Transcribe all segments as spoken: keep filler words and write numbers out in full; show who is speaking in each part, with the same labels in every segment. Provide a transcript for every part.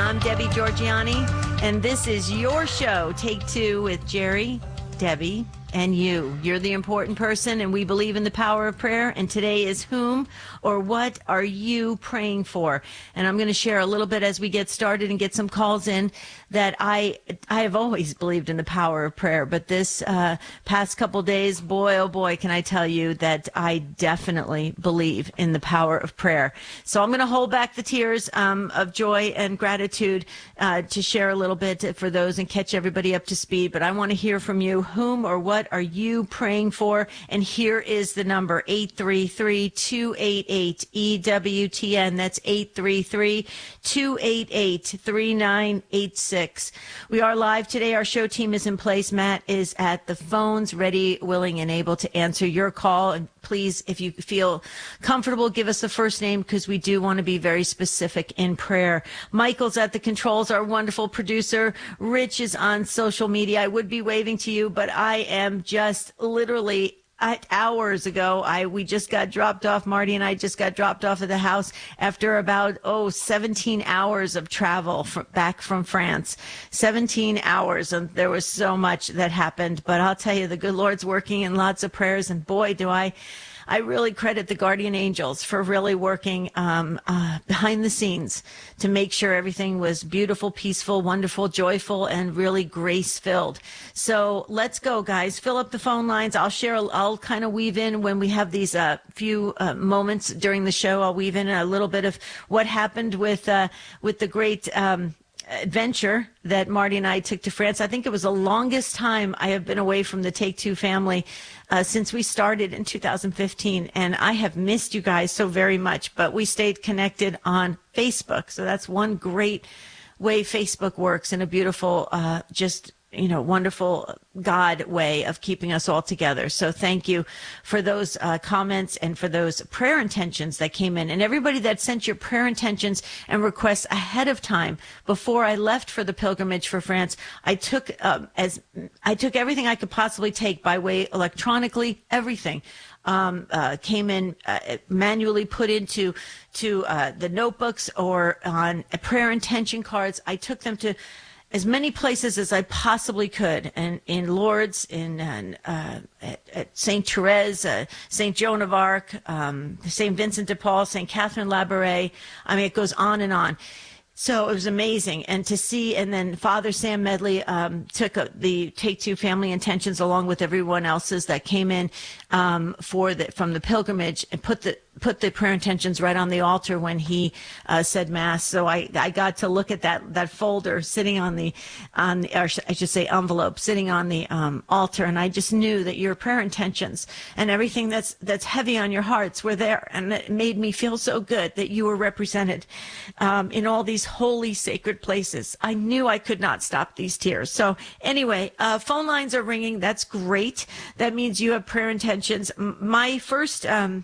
Speaker 1: I'm Debbie Georgiani, and this is your show, Take Two, with Jerry, Debbie, and you. You're the important person, and we believe in the power of prayer. And today is whom or what are you praying for? And I'm going to share a little bit as we get started and get some calls in that I I have always believed in the power of prayer. But this uh, past couple days, boy, oh boy, can I tell you that I definitely believe in the power of prayer. So I'm going to hold back the tears um, of joy and gratitude uh, to share a little bit for those and catch everybody up to speed. But I want to hear from you. Whom or what are you praying for? And here is the number, eight three three, two eight eight, E W T N. That's eight three three, two eight eight, three nine eight six. We are live today. Our show team is in place. Matt is at the phones, ready, willing, and able to answer your call. And please, if you feel comfortable, give us a first name, because we do want to be very specific in prayer. Michael's at the controls, our wonderful producer. Rich is on social media. I would be waving to you, but I am just literally I, hours ago, I we just got dropped off. Marty and I just got dropped off at the house after about, oh, seventeen hours of travel from, back from France. seventeen hours, and there was so much that happened. But I'll tell you, the good Lord's working in lots of prayers, and boy, do I... I really credit the guardian angels for really working um, uh, behind the scenes to make sure everything was beautiful, peaceful, wonderful, joyful, and really grace-filled. So let's go, guys. Fill up the phone lines. I'll share, I'll kind of weave in when we have these uh, few uh, moments during the show. I'll weave in a little bit of what happened with, uh, with the great... Um, adventure that Marty and I took to France. I think it was the longest time I have been away from the Take Two family uh, since we started in two thousand fifteen. And I have missed you guys so very much, but we stayed connected on Facebook. So that's one great way Facebook works, in a beautiful, uh, just, you know, wonderful God way of keeping us all together. So thank you for those uh, comments and for those prayer intentions that came in, and everybody that sent your prayer intentions and requests ahead of time before I left for the pilgrimage for France. I took uh, as I took everything I could possibly take by way electronically, everything. Um, uh, came in uh, manually put into to uh, the notebooks or on uh, prayer intention cards. I took them to as many places as I possibly could, and in Lourdes, in uh, at, at Saint Therese, uh, Saint Joan of Arc, um, Saint Vincent de Paul, Saint Catherine Labouré. I mean, it goes on and on. So it was amazing. And to see, and then Father Sam Medley um, took uh, the Take Two family intentions along with everyone else's that came in um, for the, from the pilgrimage, and put the put the prayer intentions right on the altar when he uh, said Mass. So I, I got to look at that, that folder sitting on the, on the, or I should say envelope, sitting on the um, altar. And I just knew that your prayer intentions and everything that's, that's heavy on your hearts were there. And it made me feel so good that you were represented um, in all these holy, sacred places. I knew I could not stop these tears. So anyway, uh, phone lines are ringing. That's great. That means you have prayer intentions. M- my first, um,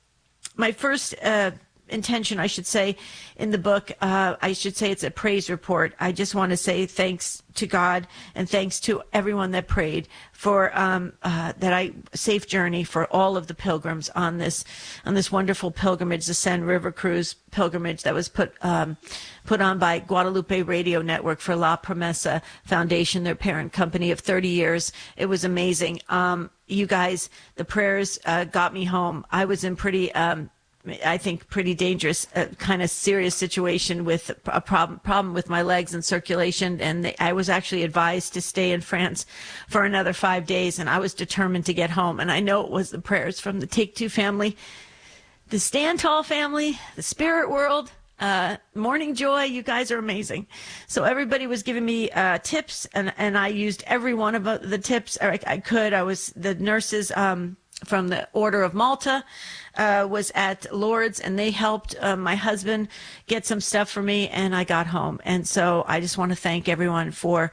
Speaker 1: My first uh, intention, I should say, in the book, uh, I should say it's a praise report. I just want to say thanks to God and thanks to everyone that prayed for um, uh, that I safe journey for all of the pilgrims on this on this wonderful pilgrimage, the Seine River Cruise pilgrimage that was put um, put on by Guadalupe Radio Network for La Promesa Foundation, their parent company of thirty years. It was amazing. Um, you guys, the prayers uh, got me home. I was in pretty, um, I think, pretty dangerous, uh, kind of serious situation with a problem problem with my legs and circulation. And they, I was actually advised to stay in France for another five days. And I was determined to get home. And I know it was the prayers from the Take Two family, the Stand Tall family, the Spirit World, uh, Morning Joy. You guys are amazing. So everybody was giving me uh, tips, and, and I used every one of the tips I, I could. I was the nurses um, from the Order of Malta uh, was at Lourdes, and they helped uh, my husband get some stuff for me, and I got home. And so I just want to thank everyone for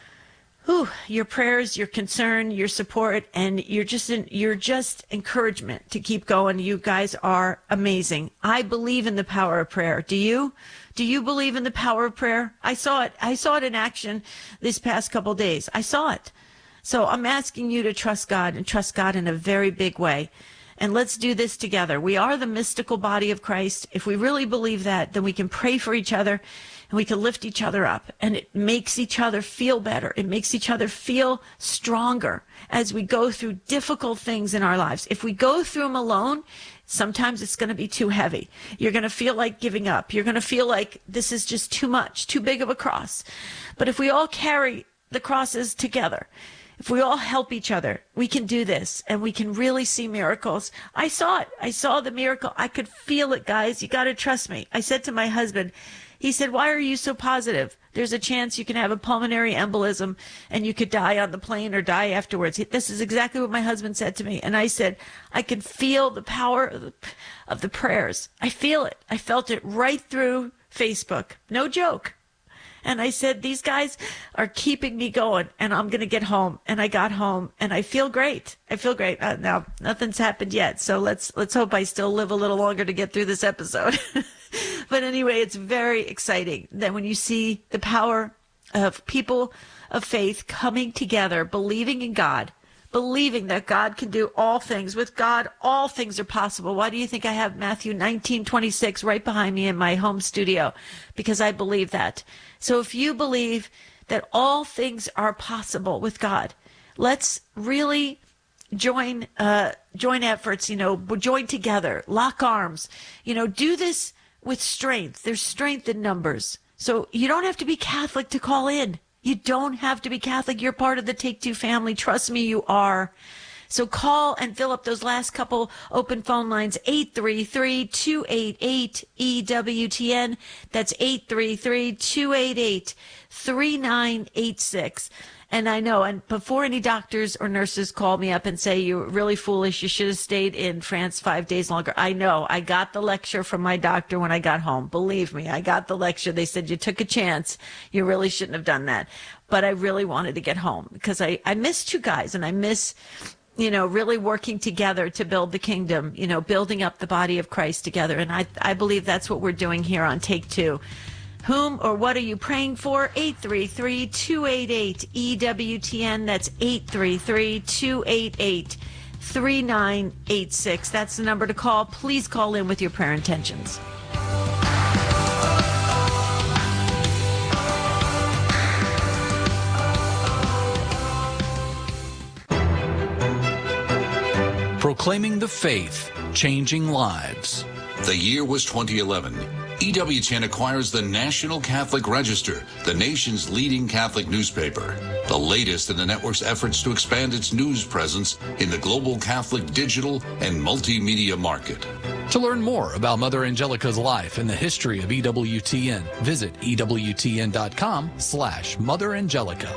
Speaker 1: Whew, your prayers, your concern, your support, and you're just you're just encouragement to keep going. You guys are amazing. I believe in the power of prayer. Do you? Do you believe in the power of prayer? I saw it. I saw it in action this past couple days. I saw it. So I'm asking you to trust God and trust God in a very big way. And let's do this together. We are the mystical body of Christ. If we really believe that, then we can pray for each other. and we can lift each other up, and it makes each other feel better. It makes each other feel stronger as we go through difficult things in our lives. If we go through them alone, sometimes it's going to be too heavy. You're going to feel like giving up. You're going to feel like this is just too much, too big of a cross. But if we all carry the crosses together, if we all help each other, we can do this, and we can really see miracles. I saw it. I saw the miracle. I could feel it, guys. You got to trust me. I said to my husband, he said, why are you so positive? There's a chance you can have a pulmonary embolism and you could die on the plane or die afterwards. This is exactly what my husband said to me. And I said, I can feel the power of the, of the prayers. I feel it. I felt it right through Facebook. No joke. And I said, these guys are keeping me going, and I'm going to get home. And I got home, and I feel great. I feel great. Uh, now, nothing's happened yet, so let's let's hope I still live a little longer to get through this episode. But anyway, it's very exciting that when you see the power of people of faith coming together, believing in God, believing that God can do all things. With God, all things are possible. Why do you think I have Matthew nineteen twenty-six right behind me in my home studio? Because I believe that. So if you believe that all things are possible with God, let's really join uh, join efforts, you know, join together, lock arms, you know, do this with strength. There's strength in numbers. So you don't have to be Catholic to call in. You don't have to be Catholic. You're part of the Take Two family. Trust me, you are. So call and fill up those last couple open phone lines, eight three three, two eight eight, E W T N. That's eight three three, two eight eight, three nine eight six. And I know, and before any doctors or nurses call me up and say, you're really foolish, you should have stayed in France five days longer. I know, I got the lecture from my doctor when I got home. Believe me, I got the lecture. They said, you took a chance. You really shouldn't have done that. But I really wanted to get home because I, I miss you guys, and I miss, you know, really working together to build the kingdom, you know, building up the body of Christ together. And I, I believe that's what we're doing here on Take Two. Whom or what are you praying for? eight three three, two eight eight, E W T N. That's eight three three, two eight eight, three nine eight six. That's the number to call. Please call in with your prayer intentions.
Speaker 2: Proclaiming the faith, changing lives.
Speaker 3: The year was twenty eleven. E W T N acquires the National Catholic Register, the nation's leading Catholic newspaper, the latest in the network's efforts to expand its news presence in the global Catholic digital and multimedia market.
Speaker 2: To learn more about Mother Angelica's life and the history of E W T N, visit E W T N dot com slash Mother Angelica.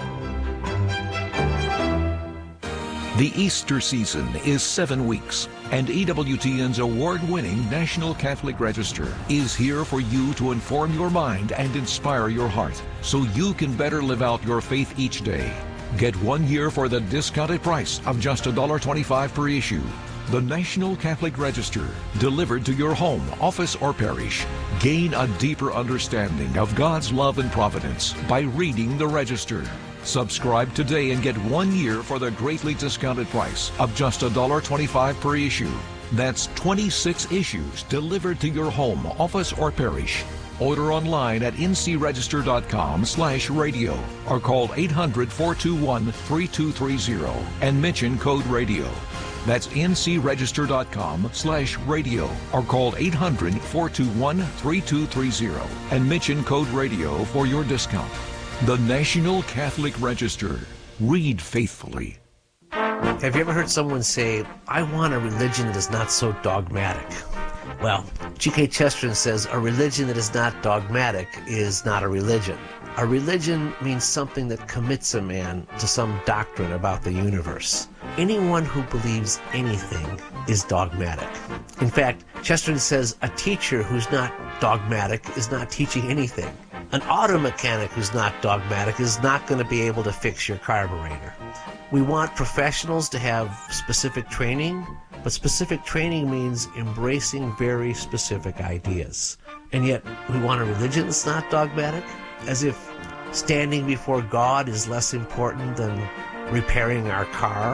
Speaker 4: The Easter season is seven weeks, and E W T N's award-winning National Catholic Register is here for you to inform your mind and inspire your heart so you can better live out your faith each day. Get one year for the discounted price of just one dollar twenty-five per issue. The National Catholic Register, delivered to your home, office, or parish. Gain a deeper understanding of God's love and providence by reading the Register. Subscribe today and get one year for the greatly discounted price of just one dollar twenty-five per issue. That's twenty-six issues delivered to your home, office, or parish. Order online at N C register dot com slash radio or call eight hundred, four two one, three two three zero and mention code radio. That's N C register dot com slash radio or call eight hundred, four two one, three two three zero and mention code radio for your discount. The National Catholic Register. Read faithfully.
Speaker 5: Have you ever heard someone say, I want a religion that is not so dogmatic? Well, G K Chesterton says a religion that is not dogmatic is not a religion. A religion means something that commits a man to some doctrine about the universe. Anyone who believes anything is dogmatic. In fact, Chesterton says a teacher who's not dogmatic is not teaching anything. An auto mechanic who's not dogmatic is not going to be able to fix your carburetor. We want professionals to have specific training, but specific training means embracing very specific ideas. And yet, we want a religion that's not dogmatic, as if standing before God is less important than repairing our car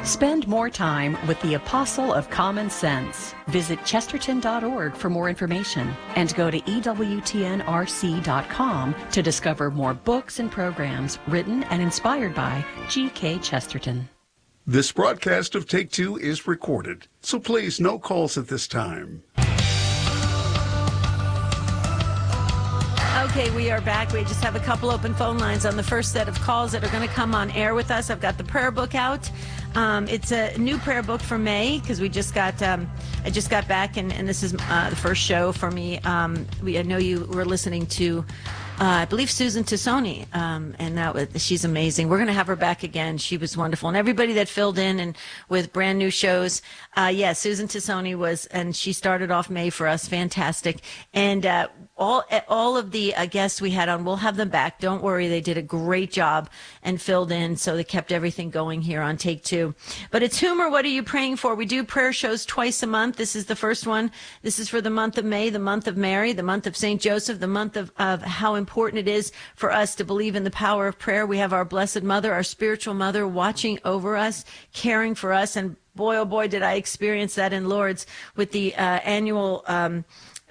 Speaker 6: Spend more time with the Apostle of Common Sense. Visit chesterton dot org for more information and go to E W T N R C dot com to discover more books and programs written and inspired by G K Chesterton.
Speaker 7: This broadcast of Take Two is recorded, so please no calls at this time.
Speaker 1: Okay, we are back. We just have a couple open phone lines on the first set of calls that are going to come on air with us. I've got the prayer book out. Um, it's a new prayer book for May because we just got, um, I just got back, and, and this is uh, the first show for me. Um, we, I know you were listening to, uh, I believe, Susan Tassoni, um, and that was, she's amazing. We're going to have her back again. She was wonderful. And everybody that filled in and with brand new shows, uh, yeah, Susan Tassoni was, and she started off May for us. Fantastic. And uh, all all of the uh, guests we had on, we'll have them back. Don't worry. They did a great job and filled in, so they kept everything going here on Take Two. But it's whom or what are you praying for? We do prayer shows twice a month. This is the first one. This is for the month of May, the month of Mary, the month of Saint Joseph, the month of, of how important it is for us to believe in the power of prayer. We have our Blessed Mother, our spiritual mother, watching over us, caring for us. And boy, oh boy, did I experience that in Lourdes with the uh, annual um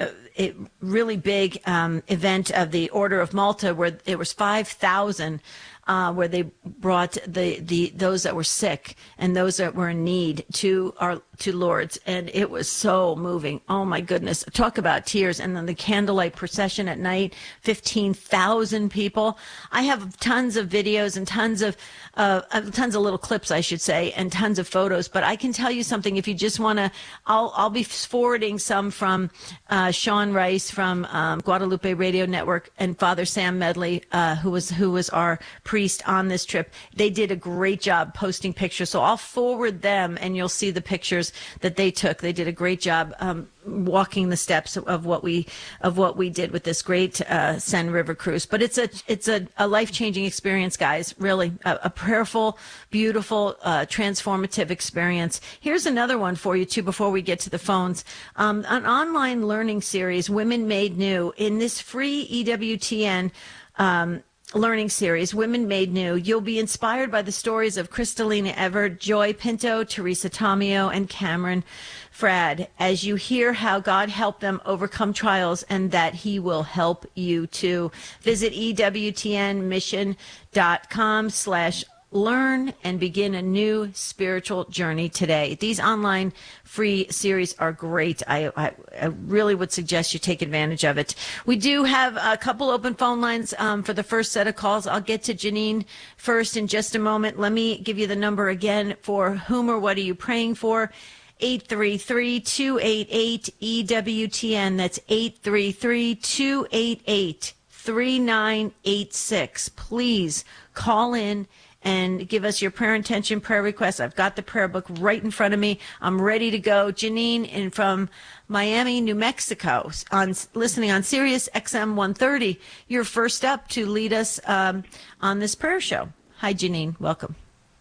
Speaker 1: a really big um, event of the Order of Malta, where it was five thousand, uh, where they brought the, the those that were sick and those that were in need to our to Lourdes, and it was so moving. Oh my goodness, talk about tears! And then the candlelight procession at night, fifteen thousand people. I have tons of videos and tons of uh, tons of little clips, I should say, and tons of photos. But I can tell you something. If you just want to, I'll I'll be forwarding some from uh, Sean Rice from um, Guadalupe Radio Network and Father Sam Medley, uh, who was who was our priest on this trip. They did a great job posting pictures, so I'll forward them, and you'll see the pictures that they took. They did a great job um, walking the steps of what we of what we did with this great uh, Seine River cruise. But it's a it's a, a life changing experience, guys. Really, a, a prayerful, beautiful, uh, transformative experience. Here's another one for you too. Before we get to the phones, um, an online learning series, Women Made New, in this free E W T N. Um, learning series, Women Made New. You'll be inspired by the stories of Kristalina Everett, Joy Pinto, Teresa Tomeo, and Cameron Frad as you hear how God helped them overcome trials and that he will help you too. Visit E W T N mission dot com slash learn and begin a new spiritual journey today. These online free series are great. I, I, I really would suggest you take advantage of it. We do have a couple open phone lines um, for the first set of calls. I'll get to Janine first in just a moment. Let me give you the number again for whom or what are you praying for. eight three three, two eight eight, E W T N. That's eight three three, two eight eight, three nine eight six. Please call in and give us your prayer intention, prayer requests. I've got the prayer book right in front of me. I'm ready to go. Janine in from Miami, New Mexico, on listening on Sirius X M one thirty. You're first up to lead us um, on this prayer show. Hi, Janine. Welcome.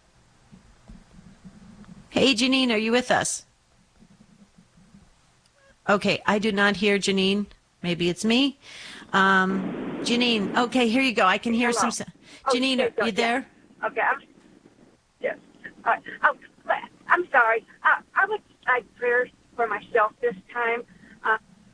Speaker 1: Hey, Janine, are you with us? Okay, I do not hear Janine. Maybe it's me. Um, Janine, okay, here you go. I can hear
Speaker 8: Hello.
Speaker 1: some. Janine,
Speaker 8: Okay,
Speaker 1: are you there?
Speaker 8: Okay, I'm, yes. Uh, oh, I'm sorry. Uh, I would like prayers for myself this time. Uh,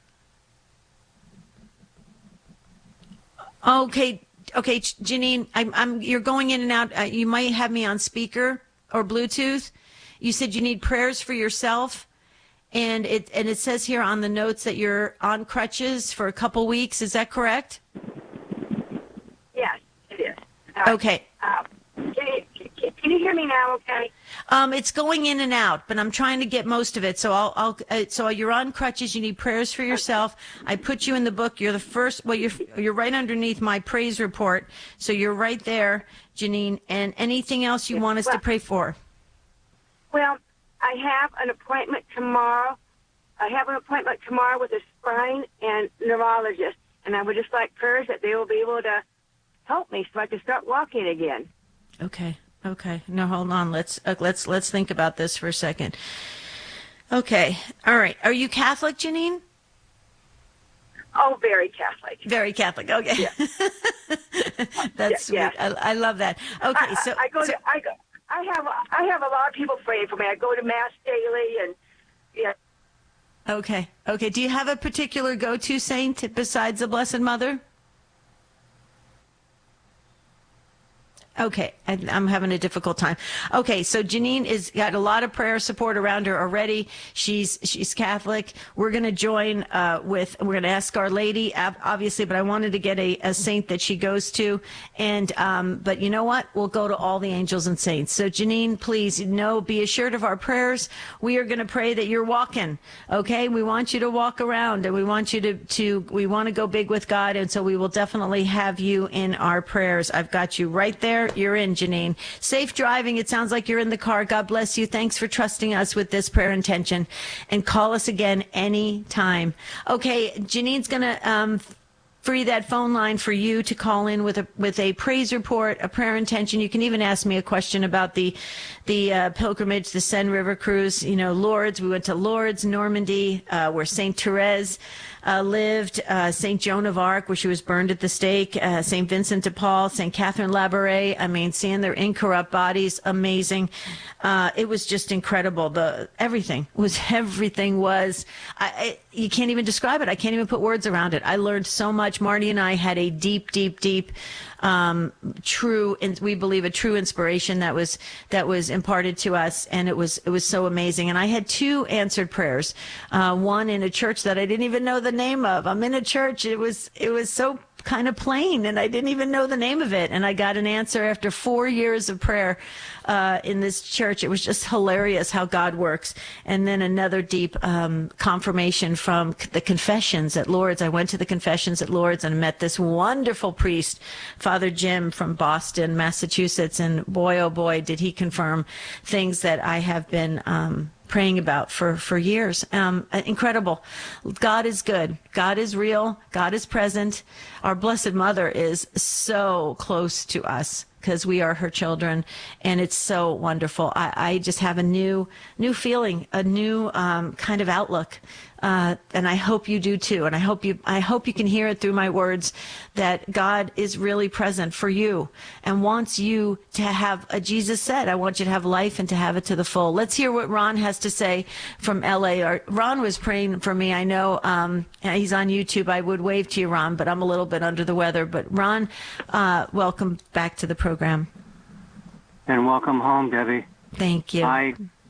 Speaker 1: Okay, okay, Janine, I'm, I'm, you're going in and out. Uh, you might have me on speaker or Bluetooth. You said you need prayers for yourself, and it and it says here on the notes that you're on crutches for a couple weeks. Is that correct?
Speaker 8: yes, it is. Uh,
Speaker 1: Okay.
Speaker 8: Uh, can, you, can, can you hear me now? Okay.
Speaker 1: Um, it's going in and out, but I'm trying to get most of it. So I'll, I'll uh, so you're on crutches. You need prayers for yourself. I put you in the book. You're the first. Well, you're you're right underneath my praise report. So you're right there, Janine. And anything else you want us
Speaker 8: well,
Speaker 1: to pray for?
Speaker 8: Well, I have an appointment tomorrow. I have an appointment tomorrow with a spine and neurologist, and I would just like prayers that they will be able to help me so I can start walking again.
Speaker 1: Okay. Okay. No, hold on. Let's uh, let's let's think about this for a second. Okay. All right. Are you Catholic, Janine?
Speaker 8: Oh, very Catholic.
Speaker 1: Very Catholic. Okay.
Speaker 8: Yeah.
Speaker 1: That's
Speaker 8: Yeah,
Speaker 1: sweet.
Speaker 8: yeah.
Speaker 1: I, I love that. Okay.
Speaker 8: I,
Speaker 1: So
Speaker 8: I go
Speaker 1: so-
Speaker 8: to I go I have I have a lot of people praying for me. I go to Mass daily, and yeah.
Speaker 1: Okay. Okay. Do you have a particular go-to saint besides the Blessed Mother? Okay, I, I'm having a difficult time. Okay, so Janine is got a lot of prayer support around her already. She's she's Catholic. We're going to join uh, with, we're going to ask Our Lady, obviously, but I wanted to get a, a saint that she goes to. And um, but you know what? We'll go to all the angels and saints. So Janine, please, know, be assured of our prayers. We are going to pray that you're walking. Okay, we want you to walk around, and we want you to to we want to go big with God, and so we will definitely have you in our prayers. I've got you right there. You're in, Janine. Safe driving. It sounds like you're in the car. God bless you. Thanks for trusting us with this prayer intention. And call us again anytime. Okay, Janine's going to um, free that phone line for you to call in with a with a praise report, a prayer intention. You can even ask me a question about the the uh, pilgrimage, the Seine River cruise. You know, Lourdes. We went to Lourdes, Normandy, uh, where Saint Therese Uh, lived, uh, Saint Joan of Arc, where she was burned at the stake, uh, Saint Vincent de Paul, Saint Catherine Labouré. I mean, seeing their incorrupt bodies, amazing. Uh, it was just incredible. The everything was everything was. I, I, you can't even describe it. I can't even put words around it. I learned so much. Marty and I had a deep, deep, deep, um, true, and we believe a true inspiration that was that was imparted to us, and it was it was so amazing. And I had two answered prayers. Uh, one in a church that I didn't even know the name of. I'm in a church. It was it was so kind of plain, and I didn't even know the name of it. And I got an answer after four years of prayer uh, in this church. It was just hilarious how God works. And then another deep um, confirmation from the confessions at Lourdes. I went to the confessions at Lourdes and met this wonderful priest, Father Jim from Boston, Massachusetts. And boy, oh boy, did he confirm things that I have been um, praying about for, for years. Um, incredible. God is good. God is real. God is present. Our Blessed Mother is so close to us because we are her children, and it's so wonderful. I, I just have a new, new feeling, a new um, kind of outlook. Uh, and I hope you do too. And I hope you, I hope you can hear it through my words that God is really present for you and wants you to have, uh, Jesus said, I want you to have life and to have it to the full. Let's hear what Ron has to say from L A. Or, Ron was praying for me. I know, um, he's on YouTube. I would wave to you, Ron, but I'm a little bit under the weather. But Ron, uh, welcome back to the program.
Speaker 9: And welcome home, Debbie.
Speaker 1: Thank you.
Speaker 9: I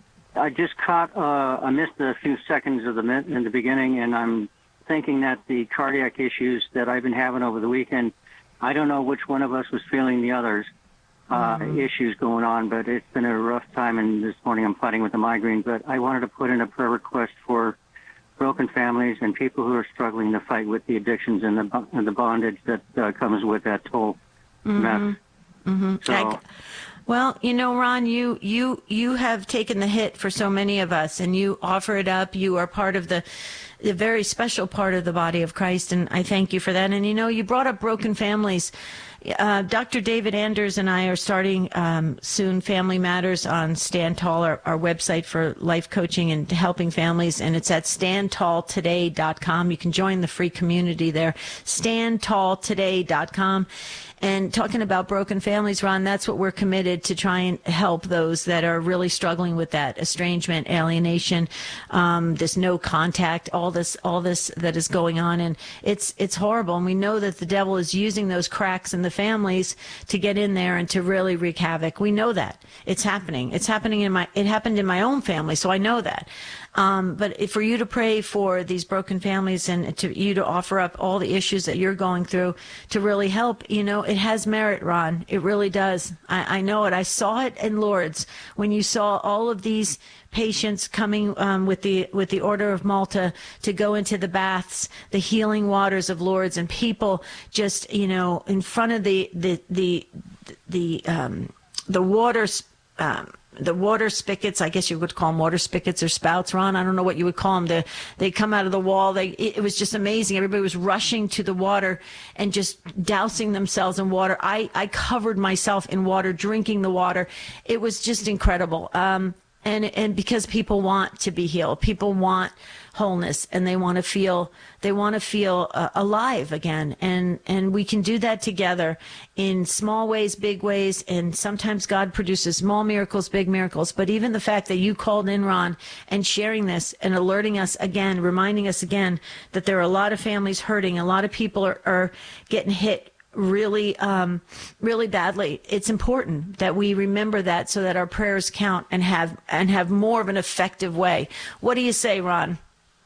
Speaker 9: I just caught, uh, I missed a few seconds of the min- in the beginning, and I'm thinking that the cardiac issues that I've been having over the weekend, I don't know which one of us was feeling the others' uh, mm-hmm. issues going on, but it's been a rough time, and this morning I'm fighting with a migraine. But I wanted to put in a prayer request for broken families and people who are struggling to fight with the addictions and the, and the bondage that uh, comes with that toll
Speaker 1: mm-hmm.
Speaker 9: mess.
Speaker 1: Mm-hmm.
Speaker 9: So,
Speaker 1: I, well, you know, Ron, you you you have taken the hit for so many of us, and you offer it up. You are part of the the very special part of the body of Christ, and I thank you for that. And you know, you brought up broken families. Uh, Doctor David Anders and I are starting um, soon Family Matters on Stand Tall, our, our website for life coaching and helping families, and it's at stand tall today dot com. You can join the free community there, stand tall today dot com. And talking about broken families, Ron, that's what we're committed to try and help those that are really struggling with that estrangement, alienation, um, this no contact, all this, all this that is going on. And it's, it's horrible. And we know that the devil is using those cracks in the families to get in there and to really wreak havoc. We know that it's happening. It's happening in my, it happened in my own family. So I know that. Um, but if, for you to pray for these broken families and to you to offer up all the issues that you're going through to really help, you know, it has merit, Ron. It really does. I, I know it. I saw it in Lourdes when you saw all of these patients coming um, with the with the Order of Malta to go into the baths, the healing waters of Lourdes, and people just, you know, in front of the the the the um, the waters. Um, the water spigots, I guess you would call them water spigots or spouts, Ron. I don't know what you would call them. The, they come out of the wall. They, it, it was just amazing. Everybody was rushing to the water and just dousing themselves in water. I, I covered myself in water, drinking the water. It was just incredible. Um, And, and because people want to be healed, people want wholeness, and they want to feel, they want to feel uh, alive again. And, and we can do that together in small ways, big ways. And sometimes God produces small miracles, big miracles. But even the fact that you called in, Ron, and sharing this and alerting us again, reminding us again that there are a lot of families hurting, a lot of people are, are getting hit really, um, really badly. It's important that we remember that so that our prayers count and have, and have more of an effective way. What do you say, Ron?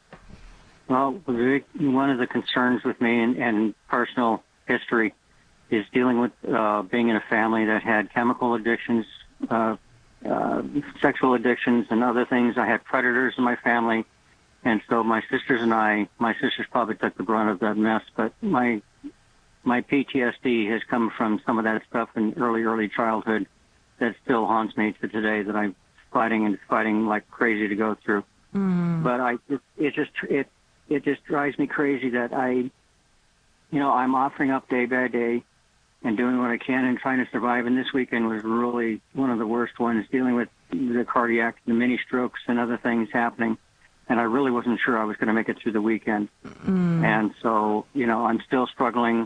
Speaker 9: Well, one of the concerns with me and, and personal history is dealing with uh, being in a family that had chemical addictions, uh, uh, sexual addictions, and other things. I had predators in my family, and so my sisters and I, my sisters probably took the brunt of that mess, but my my P T S D has come from some of that stuff in early, early childhood that still haunts me to today, that I'm fighting and fighting like crazy to go through. Mm. But I, it, it just, it, it just drives me crazy that I, you know, I'm offering up day by day and doing what I can and trying to survive. And this weekend was really one of the worst ones, dealing with the cardiac, the mini strokes and other things happening. And I really wasn't sure I was going to make it through the weekend. Mm. And so, you know, I'm still struggling.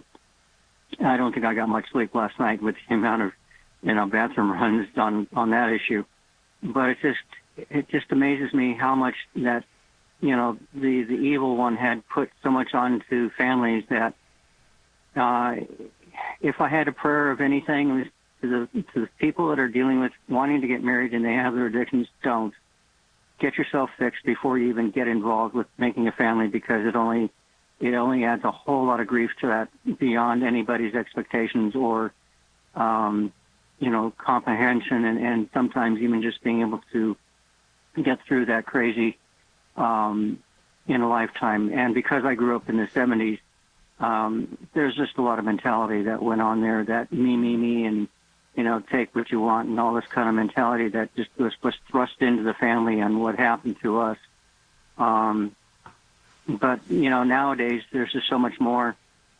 Speaker 9: I don't think I got much sleep last night with the amount of, you know, bathroom runs on, on that issue. But it just, it just amazes me how much that, you know, the, the evil one had put so much onto families that, uh, if I had a prayer of anything, it was to the, to the people that are dealing with wanting to get married and they have their addictions, don't. Get yourself fixed before you even get involved with making a family, because it only, it only adds a whole lot of grief to that beyond anybody's expectations or, um, you know, comprehension, and, and sometimes even just being able to get through that crazy um, in a lifetime. And because I grew up in the seventies, um, there's just a lot of mentality that went on there, that me, me, me, and, you know, take what you want and all this kind of mentality that just was, was thrust into the family and what happened to us. Um, but, you know, nowadays there's just so much more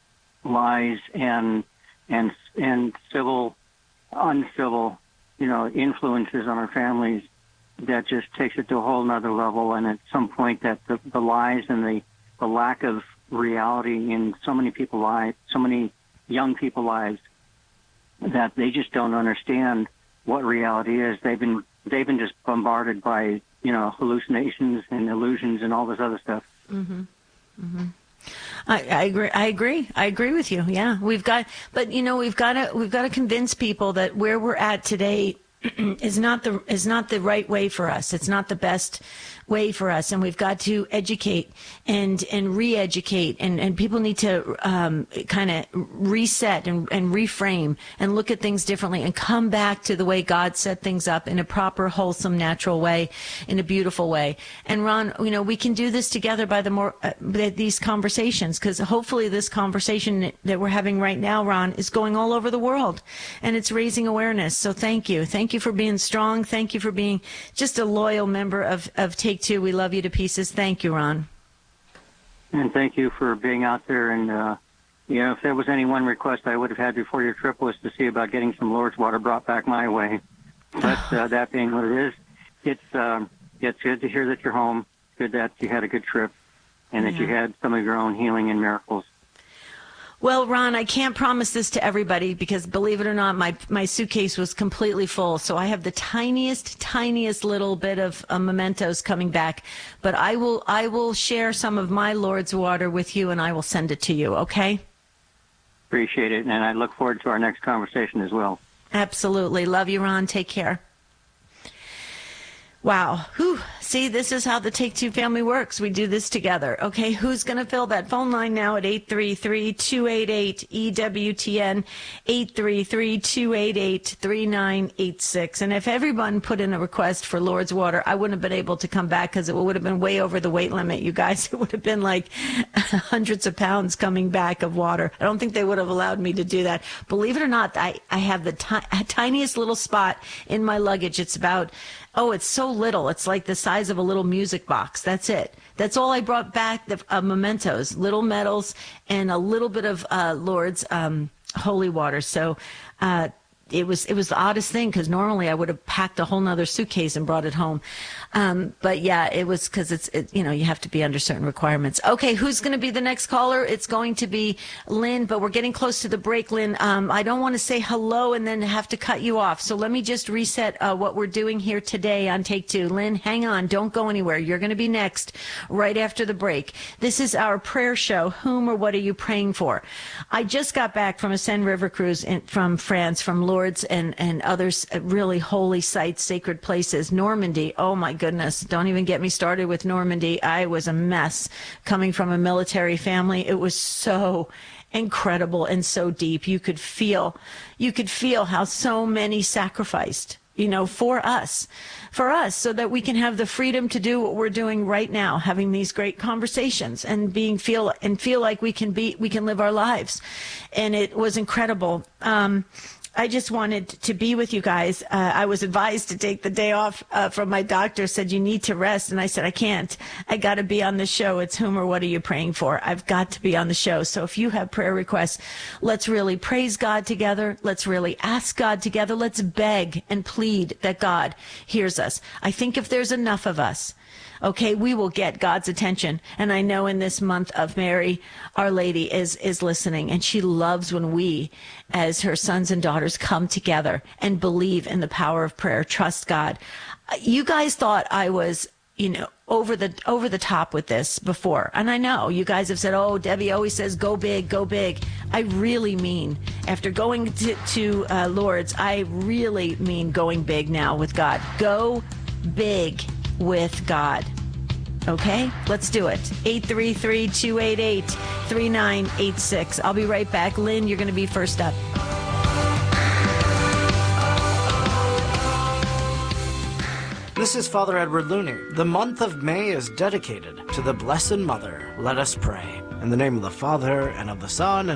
Speaker 9: lies and, and, and civil, uncivil, you know, influences on our families that just takes it to a whole nother level. And at some point that the, the lies and the, the lack of reality in so many people's lives, so many young people's lives, that they just don't understand what reality is. They've been, they've been just bombarded by, you know, hallucinations and illusions and all this other stuff.
Speaker 1: Mm-hmm. Mm-hmm. I, I agree. I agree. I agree with you. Yeah, we've got, but you know, we've got to, we've got to convince people that where we're at today is not the, is not the right way for us. It's not the best way for us. And we've got to educate and, and re-educate, and, and people need to, um, kind of reset and, and reframe and look at things differently and come back to the way God set things up in a proper, wholesome, natural way, in a beautiful way. And Ron, you know, we can do this together by the more, uh, these conversations, because hopefully this conversation that we're having right now, Ron, is going all over the world and it's raising awareness. So thank you. Thank you for being strong. Thank you for being just a loyal member of, of Take Two. We love you to pieces. Thank you, Ron.
Speaker 9: And thank you for being out there. And, uh, you know, if there was any one request I would have had before your trip was to see about getting some Lord's water brought back my way. But uh, that being what it is, it's, um, it's good to hear that you're home. Good that you had a good trip and that yeah. you had some of your own healing and miracles.
Speaker 1: Well, Ron, I can't promise this to everybody because, believe it or not, my my suitcase was completely full. So I have the tiniest, tiniest little bit of uh, mementos coming back. But I will I will share some of my Lord's water with you, and I will send it to you, okay?
Speaker 9: Appreciate it, and I look forward to our next conversation as well.
Speaker 1: Absolutely. Love you, Ron. Take care. Wow. Whew. See, this is how the Take Two family works. We do this together. Okay, who's going to fill that phone line now at eight three three, two eight eight, E W T N, eight three three, two eight eight, three nine eight six. And if everyone put in a request for Lord's water, I wouldn't have been able to come back because it would have been way over the weight limit, you guys. It would have been like hundreds of pounds coming back of water. I don't think they would have allowed me to do that. Believe it or not, I, I have the ti- tiniest little spot in my luggage. It's about, oh, it's so little. It's like the size of a little music box. That's it. That's all I brought back, the uh, mementos, little medals, and a little bit of uh, Lord's um, holy water. So uh, it was it was the oddest thing, because normally I would have packed a whole nother suitcase and brought it home. Um, but yeah, it was because it's it, you know, you have to be under certain requirements. Okay, who's going to be the next caller? It's going to be Lynn, but we're getting close to the break, Lynn. Um, I don't want to say hello and then have to cut you off. So let me just reset uh, what we're doing here today on Take Two. Lynn, hang on, don't go anywhere. You're going to be next right after the break. This is our prayer show. Whom or what are you praying for? I just got back from a Seine River cruise in, from France, from Lourdes and and others, really holy sites, sacred places. Normandy, oh my goodness. Goodness, don't even get me started with Normandy. I was a mess coming from a military family. It was so incredible and so deep. You could feel, you could feel how so many sacrificed, you know, for us, for us, so that we can have the freedom to do what we're doing right now, having these great conversations and being feel and feel like we can be, we can live our lives. And it was incredible. Um, I just wanted to be with you guys. Uh, I was advised to take the day off uh, from my doctor, said you need to rest. And I said, I can't. I got to be on the show. It's whom or what are you praying for? I've got to be on the show. So if you have prayer requests, let's really praise God together. Let's really ask God together. Let's beg and plead that God hears us. I think if there's enough of us, okay, we will get God's attention. And I know in this month of Mary, Our Lady is, is listening, and she loves when we, as her sons and daughters, come together and believe in the power of prayer, trust God. You guys thought I was, you know, over the over the top with this before. And I know you guys have said, oh, Debbie always says, go big, go big. I really mean, after going to, to uh, Lourdes, I really mean going big now with God. Go big with God. Okay, let's do it. eight three three, two eight eight, three nine eight six. I'll be right back. Lynn, you're going to be first up.
Speaker 10: This is Father Edward Looney. The month of May is dedicated to the Blessed Mother. Let us pray. In the name of the Father, and of the Son, and